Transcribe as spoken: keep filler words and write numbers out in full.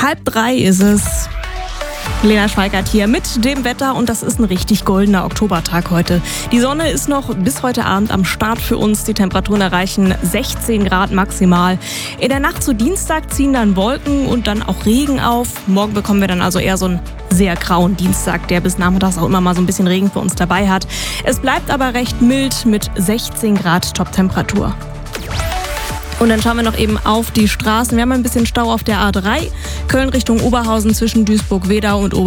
Halb drei ist es. Lena Schweigert hier mit dem Wetter und das ist ein richtig goldener Oktobertag heute. Die Sonne ist noch bis heute Abend am Start für uns. Die Temperaturen erreichen sechzehn Grad maximal. In der Nacht zu Dienstag ziehen dann Wolken und dann auch Regen auf. Morgen bekommen wir dann also eher so einen sehr grauen Dienstag, der bis nachmittags auch immer mal so ein bisschen Regen für uns dabei hat. Es bleibt aber recht mild mit sechzehn Grad Toptemperatur. Und dann schauen wir noch eben auf die Straßen. Wir haben ein bisschen Stau auf der A drei. Köln Richtung Oberhausen zwischen Duisburg-Wedau und Oberhausen.